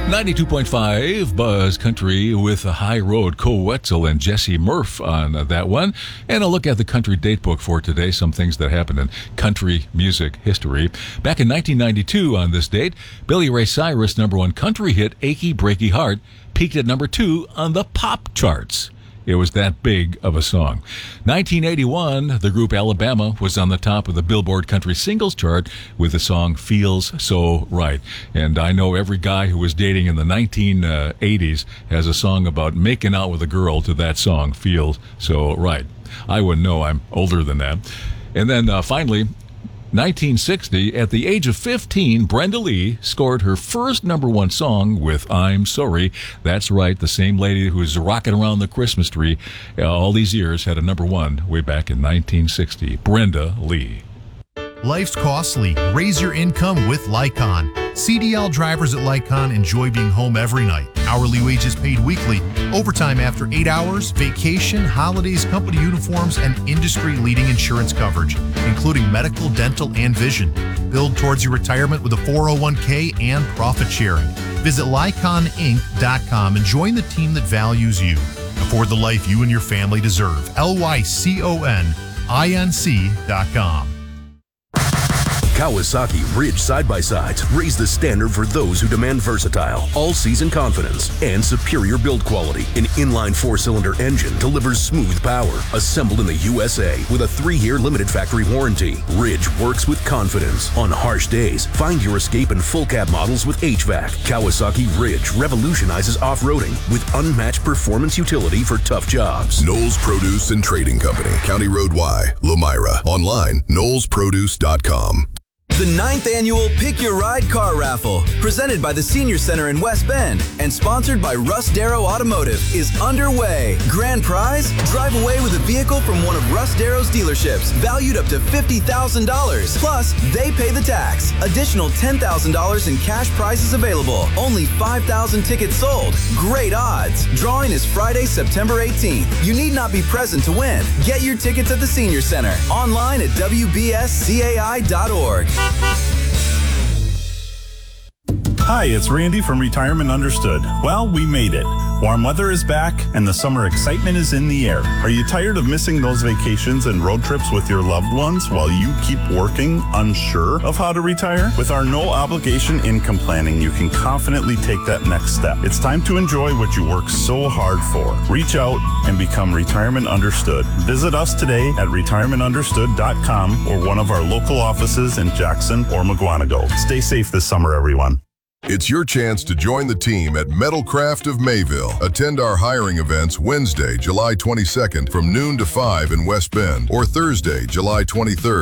92.5 Buzz Country with the High Road, Cole Wetzel and Jesse Murph on that one. And a look at the country date book for today, some things that happened in country music history. Back in 1992 on this date, Billy Ray Cyrus' #1 country hit, Achy Breaky Heart, peaked at #2 on the pop charts. It was that big of a song. 1981, the group Alabama was on the top of the Billboard Country Singles Chart with the song Feels So Right. And I know every guy who was dating in the 1980s has a song about making out with a girl to that song, Feels So Right. I wouldn't know. I'm older than that. And then finally, 1960, at the age of 15, Brenda Lee scored her first #1 song with I'm Sorry. That's right, the same lady who's rocking around the Christmas tree all these years had a #1 way back in 1960. Brenda Lee. Life's costly. Raise your income with Lycon. CDL drivers at Lycon enjoy being home every night. Hourly wages paid weekly, overtime after 8 hours, vacation, holidays, company uniforms, and industry-leading insurance coverage, including medical, dental, and vision. Build towards your retirement with a 401k and profit sharing. Visit LyconInc.com and join the team that values you. Afford the life you and your family deserve. LYCONINC.com. Kawasaki Ridge side-by-sides raise the standard for those who demand versatile, all-season confidence, and superior build quality. An inline 4-cylinder engine delivers smooth power, assembled in the USA with a 3-year limited factory warranty. Ridge works with confidence. On harsh days, find your escape in full-cab models with HVAC. Kawasaki Ridge revolutionizes off-roading with unmatched performance utility for tough jobs. Knowles Produce and Trading Company, County Road Y, Lamira. Online, knowlesproduce.com. The 9th annual Pick Your Ride Car Raffle, presented by the Senior Center in West Bend and sponsored by Russ Darrow Automotive, is underway. Grand prize? Drive away with a vehicle from one of Russ Darrow's dealerships, valued up to $50,000. Plus, they pay the tax. Additional $10,000 in cash prizes available. Only 5,000 tickets sold. Great odds. Drawing is Friday, September 18th. You need not be present to win. Get your tickets at the Senior Center. Online at WBSCAI.org. Hi, it's Randy from Retirement Understood. Well, we made it. Warm weather is back and the summer excitement is in the air. Are you tired of missing those vacations and road trips with your loved ones while you keep working, unsure of how to retire? With our no obligation income planning, you can confidently take that next step. It's time to enjoy what you work so hard for. Reach out and become Retirement Understood. Visit us today at retirementunderstood.com or one of our local offices in Jackson or Mukwonago. Stay safe this summer, everyone. It's your chance to join the team at Metalcraft of Mayville. Attend our hiring events Wednesday, July 22nd from noon to 5 in West Bend or Thursday, July 23rd